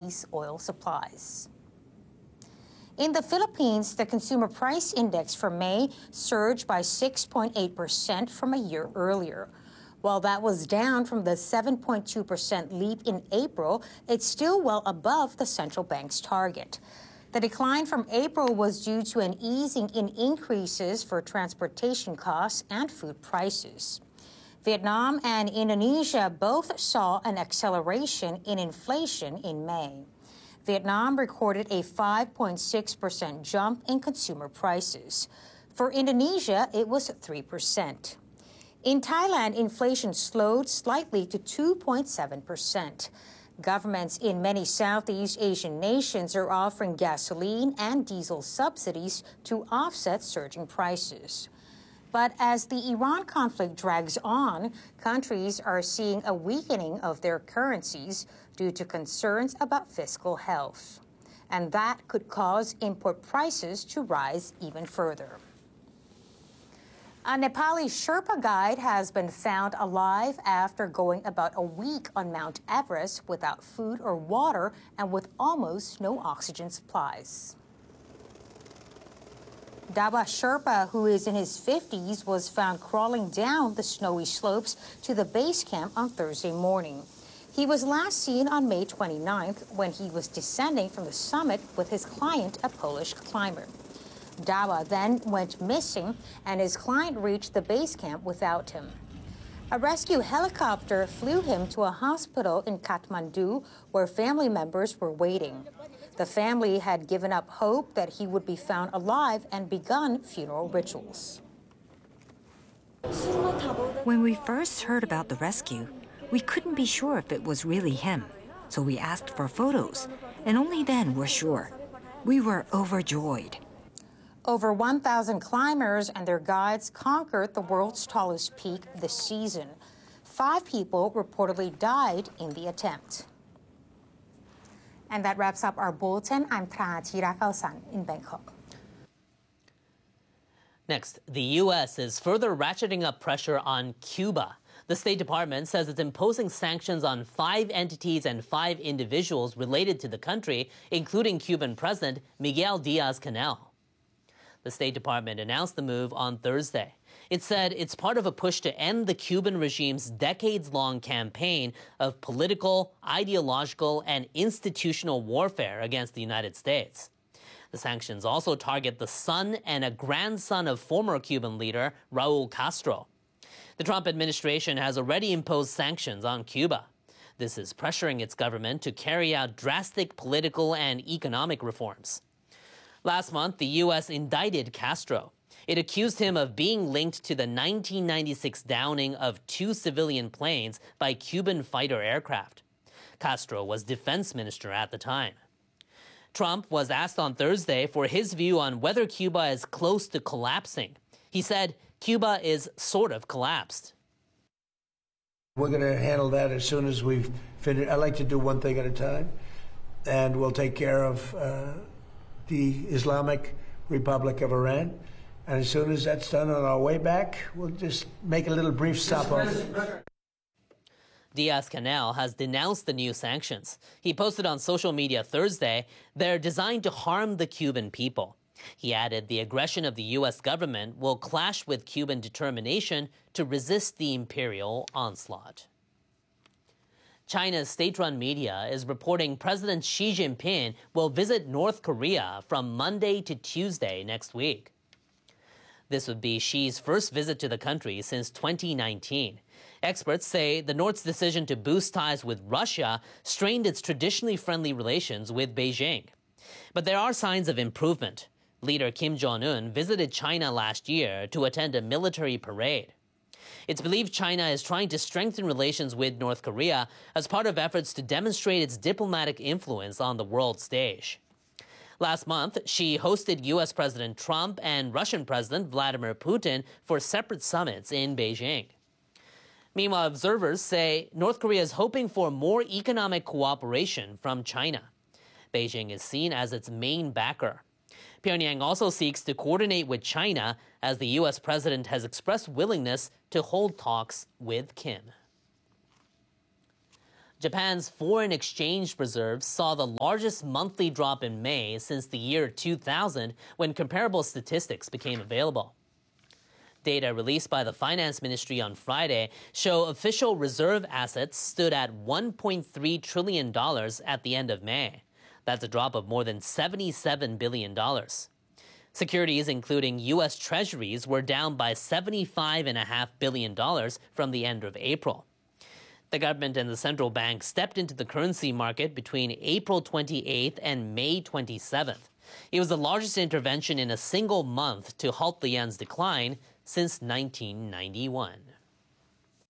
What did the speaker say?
increase oil supplies. In the Philippines, the consumer price index for May surged by 6.8% from a year earlier. While that was down from the 7.2% leap in April, it's still well above the central bank's target. The decline from April was due to an easing in increases for transportation costs and food prices. Vietnam and Indonesia both saw an acceleration in inflation in May. Vietnam recorded a 5.6% jump in consumer prices. For Indonesia, it was 3%. In Thailand, inflation slowed slightly to 2.7%. Governments in many Southeast Asian nations are offering gasoline and diesel subsidies to offset surging prices. But as the Iran conflict drags on, countries are seeing a weakening of their currencies due to concerns about fiscal health. And that could cause import prices to rise even further. A Nepali Sherpa guide has been found alive after going about a week on Mount Everest without food or water and with almost no oxygen supplies. Dawa Sherpa, who is in his 50s, was found crawling down the snowy slopes to the base camp on Thursday morning. He was last seen on May 29th when he was descending from the summit with his client, a Polish climber. Dawa then went missing, and his client reached the base camp without him. A rescue helicopter flew him to a hospital in Kathmandu, where family members were waiting. The family had given up hope that he would be found alive and begun funeral rituals. When we first heard about the rescue, we couldn't be sure if it was really him. So we asked for photos, and only then we're sure. We were overjoyed. Over 1,000 climbers and their guides conquered the world's tallest peak this season. 5 people reportedly died in the attempt. And that wraps up our bulletin. I'm Pratira Kalsan in Bangkok. Next, the U.S. is further ratcheting up pressure on Cuba. The State Department says it's imposing sanctions on 5 entities and 5 individuals related to the country, including Cuban President Miguel Diaz-Canel. The State Department announced the move on Thursday. It said it's part of a push to end the Cuban regime's decades-long campaign of political, ideological, and institutional warfare against the United States. The sanctions also target the son and a grandson of former Cuban leader Raul Castro. The Trump administration has already imposed sanctions on Cuba. This is pressuring its government to carry out drastic political and economic reforms. Last month, the U.S. indicted Castro. It accused him of being linked to the 1996 downing of 2 civilian planes by Cuban fighter aircraft. Castro was defense minister at the time. Trump was asked on Thursday for his view on whether Cuba is close to collapsing. He said Cuba is sort of collapsed. We're going to handle that as soon as we've finished. I like to do one thing at a time, and we'll take care of the Islamic Republic of Iran. And as soon as that's done on our way back, we'll just make a little brief stopover. Diaz-Canel has denounced the new sanctions. He posted on social media Thursday, they're designed to harm the Cuban people. He added the aggression of the U.S. government will clash with Cuban determination to resist the imperial onslaught. China's state-run media is reporting President Xi Jinping will visit North Korea from Monday to Tuesday next week. This would be Xi's first visit to the country since 2019. Experts say the North's decision to boost ties with Russia strained its traditionally friendly relations with Beijing. But there are signs of improvement. Leader Kim Jong-un visited China last year to attend a military parade. It's believed China is trying to strengthen relations with North Korea as part of efforts to demonstrate its diplomatic influence on the world stage. Last month, Xi hosted U.S. President Trump and Russian President Vladimir Putin for separate summits in Beijing. Meanwhile, observers say North Korea is hoping for more economic cooperation from China. Beijing is seen as its main backer. Pyongyang also seeks to coordinate with China as the U.S. president has expressed willingness to hold talks with Kim. Japan's foreign exchange reserves saw the largest monthly drop in May since the year 2000, when comparable statistics became available. Data released by the Finance Ministry on Friday show official reserve assets stood at $1.3 trillion at the end of May. That's a drop of more than $77 billion. Securities, including U.S. Treasuries, were down by $75.5 billion from the end of April. The government and the central bank stepped into the currency market between April 28th and May 27th. It was the largest intervention in a single month to halt the yen's decline since 1991.